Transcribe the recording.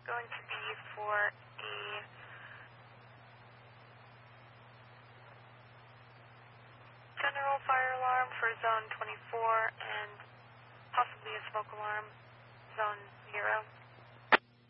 going to be for a general fire alarm for zone 24 and possibly a smoke alarm, zone 0.